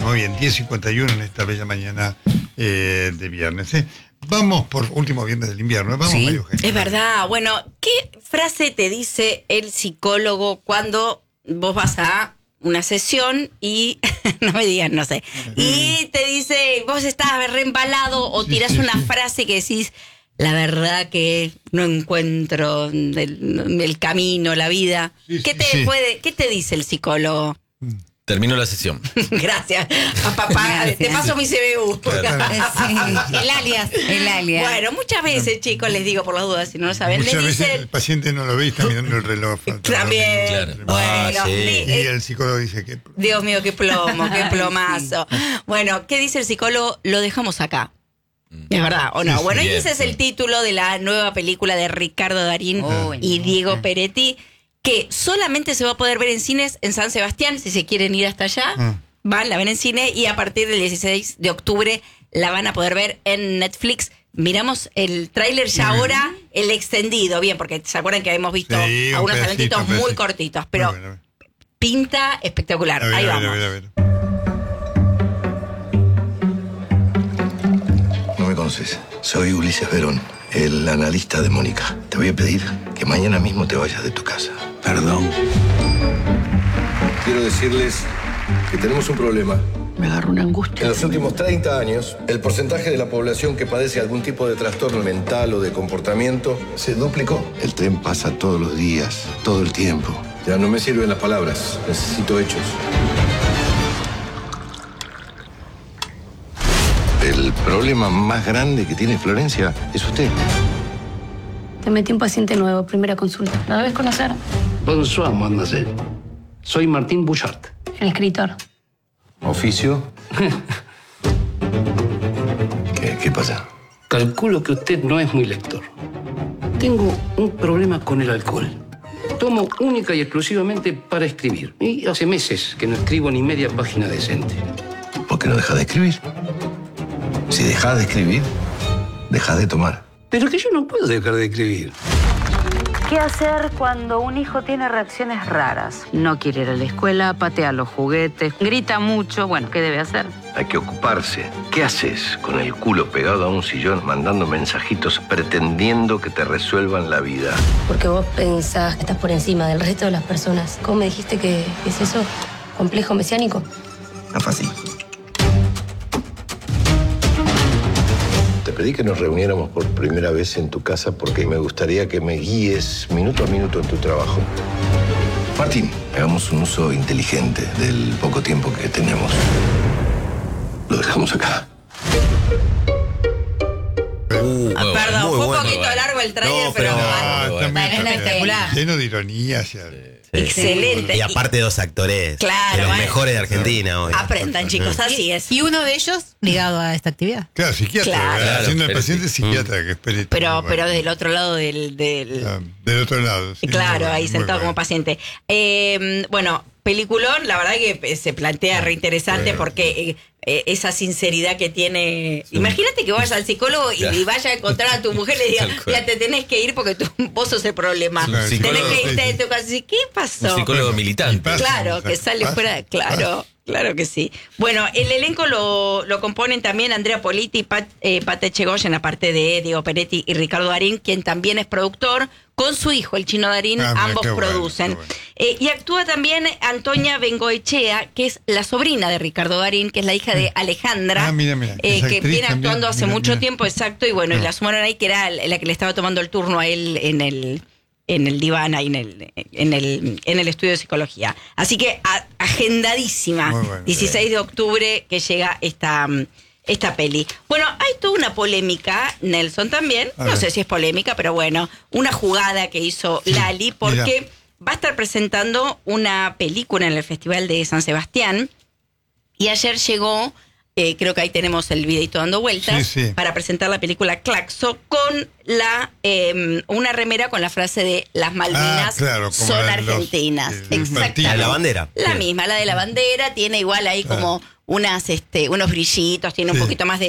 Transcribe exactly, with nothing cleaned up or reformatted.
Muy bien, diez cincuenta y uno en esta bella mañana eh, de viernes. ¿eh? Vamos por último viernes del invierno. Vamos, Sí, María Eugenia. Es verdad. Bueno, ¿qué frase te dice el psicólogo cuando vos vas a una sesión y no me digas, no sé, y te dice, vos estás reembalado o tirás una frase que decís, la verdad que no encuentro el, el camino, la vida? Sí, ¿Qué sí, te sí. puede, qué te dice el psicólogo? Termino la sesión. Gracias. A papá, Gracias. te paso mi C B U. Sí, el alias, el alias. Bueno, muchas veces, chicos, les digo por las dudas, si no lo saben, Muchas les veces dicen... el paciente no lo ve y está mirando el reloj. falta También. dos minutos. Claro. Bueno, Ah, sí. li- Y el psicólogo dice que... Dios mío, qué plomo, qué plomazo. Bueno, ¿qué dice el psicólogo? Lo dejamos acá. ¿Es verdad o no? Sí, sí, bueno, y bien, ese es sí. el título de la nueva película de Ricardo Darín Oh, y no. Diego Peretti, que solamente se va a poder ver en cines en San Sebastián, si se quieren ir hasta allá. Ah. Van, la ven en cine y a partir del dieciséis de octubre la van a poder ver en Netflix. Miramos el tráiler ya ahora, el extendido, bien, porque se acuerdan que habíamos visto Sí, un algunos pedacito, fragmentitos un muy pedacito. cortitos, pero Muy bueno, a ver. pinta espectacular. A ver, Ahí a ver, vamos. a ver, a ver. No me conoces. Soy Ulises Verón, el analista de Mónica. Te voy a pedir que mañana mismo te vayas de tu casa. Perdón. Quiero decirles que tenemos un problema. Me agarró una angustia. En los últimos treinta años, el porcentaje de la población que padece algún tipo de trastorno mental o de comportamiento se duplicó. El tren pasa todos los días, todo el tiempo. Ya no me sirven las palabras, necesito hechos. El problema más grande que tiene Florencia es usted. Te metí un paciente nuevo, primera consulta. ¿Lo debes conocer? Bonsoir, mademoiselle. Soy Martín Bouchard. El escritor. ¿Oficio? ¿Qué, qué pasa? Calculo que usted no es muy lector. Tengo un problema con el alcohol. Tomo única y exclusivamente para escribir. Y hace meses que no escribo ni media página decente. ¿Por qué no dejas de escribir? Si dejas de escribir, dejas de tomar. Pero que yo no puedo dejar de escribir. ¿Qué hacer cuando un hijo tiene reacciones raras? No quiere ir a la escuela, patea los juguetes, grita mucho. Bueno, ¿qué debe hacer? Hay que ocuparse. ¿Qué haces con el culo pegado a un sillón mandando mensajitos pretendiendo que te resuelvan la vida? Porque vos pensás que estás por encima del resto de las personas. ¿Cómo me dijiste que es eso? ¿Complejo mesiánico? No fácil. Te pedí que nos reuniéramos por primera vez en tu casa porque me gustaría que me guíes minuto a minuto en tu trabajo. Martín, hagamos un uso inteligente del poco tiempo que tenemos. Lo dejamos acá. Uh, Ah, muy perdón, muy fue un bueno, poquito bueno. largo el tráiler, No, pero- muy Ah, bueno. también Es está espectacular. lleno de ironía. hacia- Sí. Excelente. Y aparte dos actores. Claro, de los bueno. mejores de Argentina hoy. Aprendan, chicos, así es. Y uno de ellos ligado a esta actividad. Claro, psiquiatra. Claro. ¿verdad? Claro, Siendo el pero paciente sí. psiquiatra, que es Peretti. Pero, Muy pero bueno. del otro lado del... del Ah, del otro lado. sí, claro, muy bueno, ahí muy sentado bueno. como paciente. Eh, bueno, peliculón, la verdad que se plantea reinteresante porque eh, eh, esa sinceridad que tiene... Imagínate que vayas al psicólogo y, Claro. y vayas a encontrar a tu mujer y le digas, Tal cual. ya te tenés que ir porque tú, vos sos el problema. Claro, Tenés psicólogo, que irte sí, de sí. tu casa y decir, ¿qué pasó? Un psicólogo Y militante. pasa, Claro, o sea, que sale pasa, fuera, claro, claro que sí. Bueno, el elenco lo, lo componen también Andrea Politi, Pat, eh, Pate Echegoyen, aparte de Diego Peretti y Ricardo Darín, quien también es productor, con su hijo, el Chino Darín, Ah, mira, ambos qué bueno, producen. qué bueno. Eh, y actúa también Antonia Bengoechea, que es la sobrina de Ricardo Darín, que es la hija de Alejandra, Ah, mira, mira, eh, esa que actriz viene también, actuando hace mira, mucho mira. tiempo, exacto, y bueno, y Ah. la sumaron ahí, que era la que le estaba tomando el turno a él en el... en el diván, ahí en el, en el, en el estudio de psicología. Así que a- agendadísima, Muy bueno. dieciséis de octubre que llega esta, mm, esta peli. Bueno, hay toda una polémica, Nelson también, A no ver. sé si es polémica, pero bueno, una jugada que hizo Lali, porque va a estar presentando una película en el Festival de San Sebastián, y ayer llegó... Eh, creo que ahí tenemos el videito dando vueltas, Sí, sí. para presentar la película Claxo con la eh, una remera con la frase de las Malvinas Ah, claro, como son la de los- argentinas. eh, del Exactamente. partido. La de la bandera. La Sí. misma, la de la bandera, tiene igual ahí como unas este unos brillitos, tiene un Sí. poquito más de